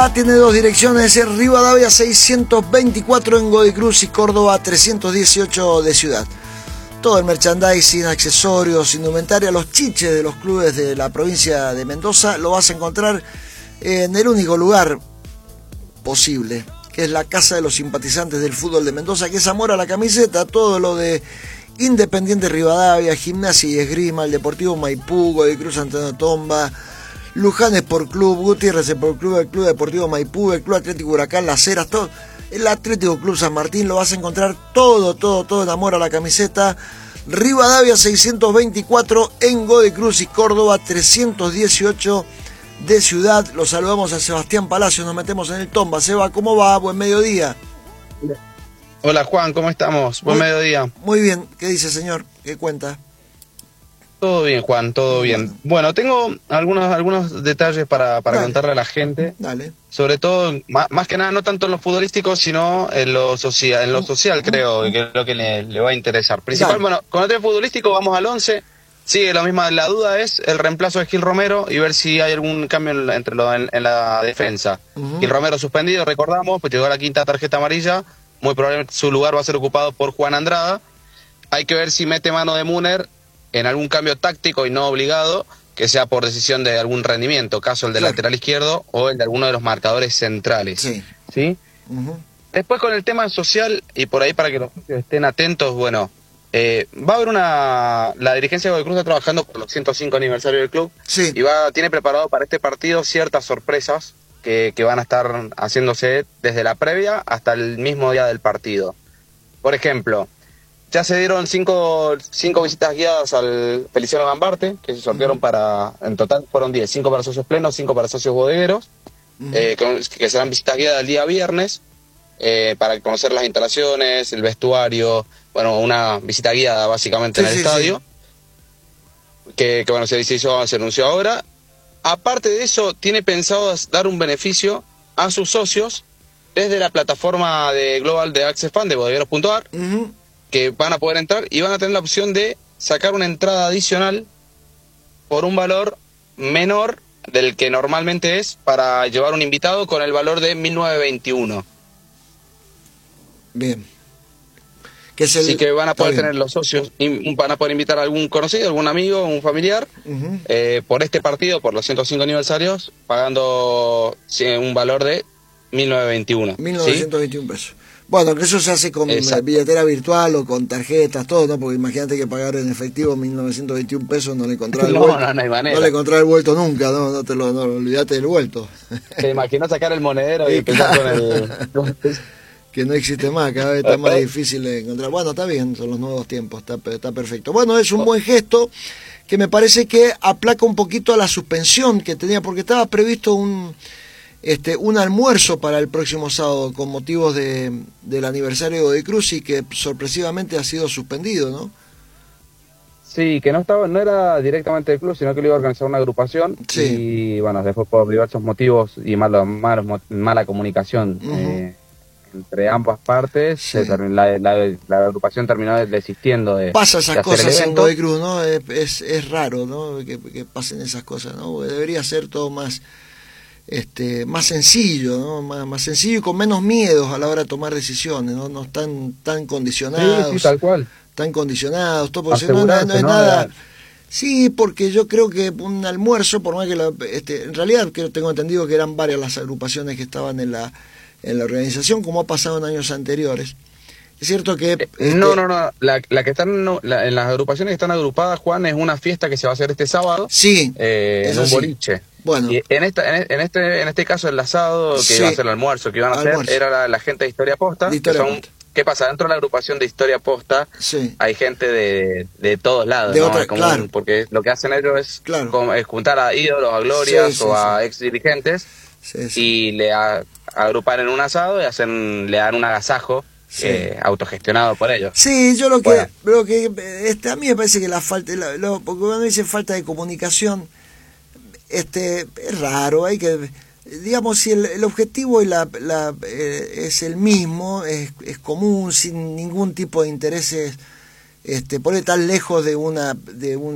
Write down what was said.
Tiene dos direcciones, es Rivadavia 624 en Godoy Cruz y Córdoba 318 de Ciudad. Todo el merchandising, accesorios, indumentaria, los chiches de los clubes de la provincia de Mendoza lo vas a encontrar en el único lugar posible, que es la Casa de los Simpatizantes del Fútbol de Mendoza, que es amor a la camiseta, todo lo de Independiente Rivadavia, Gimnasia y Esgrima, el Deportivo Maipú, Godoy Cruz Santana Tomba, Luján Sport Club, Gutiérrez Sport Club, el Club Deportivo Maipú, el Club Atlético Huracán, Las Heras, todo, el Atlético Club San Martín, lo vas a encontrar todo en amor a la camiseta. Rivadavia 624 en Godoy Cruz y Córdoba 318 de Ciudad. Los saludamos a Sebastián Palacio, nos metemos en el Tomba. Seba, ¿cómo va? Buen mediodía. Hola Juan, ¿cómo estamos? Buen mediodía. Muy bien, ¿qué dice señor? ¿Qué cuenta? Todo bien, Juan, todo bien. Bueno, tengo algunos detalles para contarle a la gente. Dale. Sobre todo, más que nada, no tanto en lo futbolístico, sino en lo social. En lo social creo que es lo que le va a interesar. Bueno, con el tema futbolístico vamos al 11. Sigue lo mismo. La duda es el reemplazo de Gil Romero y ver si hay algún cambio en la defensa. Gil Romero suspendido, recordamos, pues llegó a la quinta tarjeta amarilla. Muy probablemente su lugar va a ser ocupado por Juan Andrada. Hay que ver si mete mano de Müller en algún cambio táctico y no obligado, que sea por decisión de algún rendimiento, caso el del lateral izquierdo o el de alguno de los marcadores centrales. ¿Sí? Después con el tema social, y por ahí para que los socios estén atentos, bueno, va a haber la dirigencia de Godoy Cruz está trabajando por los 105 aniversarios del club, y tiene preparado para este partido ciertas sorpresas que van a estar haciéndose desde la previa hasta el mismo día del partido. Por ejemplo, ya se dieron cinco visitas guiadas al Feliciano Gambarte, que se sortearon en total fueron 10, 5 para socios plenos, 5 para socios bodegueros, que serán visitas guiadas el día viernes, para conocer las instalaciones, el vestuario, bueno, una visita guiada básicamente en el estadio, que bueno, se anunció ahora. Aparte de eso, tiene pensado dar un beneficio a sus socios desde la plataforma de Global de Access Fund de bodegueros.ar, que van a poder entrar y van a tener la opción de sacar una entrada adicional por un valor menor del que normalmente es para llevar un invitado, con el valor de 1.921. Bien. Así que van a poder tener los socios, van a poder invitar a algún conocido, algún amigo, un familiar, por este partido, por los 105 aniversarios, pagando un valor de 1.921. 1.921 pesos. Bueno, que eso se hace con billetera virtual o con tarjetas, todo, ¿no? Porque imagínate que pagar en efectivo 1.921 pesos no le encontrás el vuelto. No hay manera. No le encontrás el vuelto nunca, no olvidate del vuelto. ¿Te imaginas sacar el monedero y empezar con el...? Que no existe más, cada vez está más difícil de encontrar. Bueno, está bien, son los nuevos tiempos, está perfecto. Bueno, es un buen gesto que me parece que aplaca un poquito a la suspensión que tenía, porque estaba previsto un almuerzo para el próximo sábado con motivos del aniversario de Godoy Cruz, y que sorpresivamente ha sido suspendido, ¿no? Sí, que no era directamente del club, sino que lo iba a organizar una agrupación, y bueno, después por diversos motivos y mala comunicación entre ambas partes, la agrupación terminó desistiendo de Pasa esas cosas en Godoy Cruz, ¿no? Es raro, ¿no? Que pasen esas cosas, ¿no? Debería ser todo más sencillo, ¿no? Más sencillo y con menos miedos a la hora de tomar decisiones, no están tan condicionados. Sí, tal cual. Tan condicionados, todo, porque no es nada. Sí, porque yo creo que un almuerzo, por más que en realidad tengo entendido que eran varias las agrupaciones que estaban en la organización, como ha pasado en años anteriores. Es cierto que... No. La que están en las agrupaciones que están agrupadas, Juan, es una fiesta que se va a hacer este sábado. Sí. En un boliche. Bueno. Y en este caso, el asado que iba a ser el almuerzo que iban a hacer era la gente de Historia Posta. ¿Qué pasa? Dentro de la agrupación de Historia Posta hay gente de todos lados, ¿no? Porque lo que hacen ellos es juntar a ídolos, a glorias a ex dirigentes y le agrupan en un asado y le dan un agasajo autogestionado por ellos. Sí, yo lo que a mí me parece que la falta, porque cuando dice falta de comunicación, es raro, hay que, digamos, si el objetivo y es el mismo, es común, sin ningún tipo de intereses, por tan lejos de un